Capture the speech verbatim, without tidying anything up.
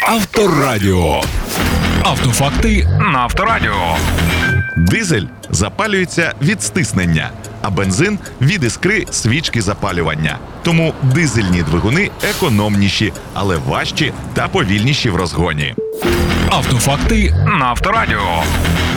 Авторадіо. Автофакти на Авторадіо. Дизель запалюється від стиснення, а бензин – від іскри свічки запалювання. Тому дизельні двигуни економніші, але важчі та повільніші в розгоні. Автофакти на Авторадіо.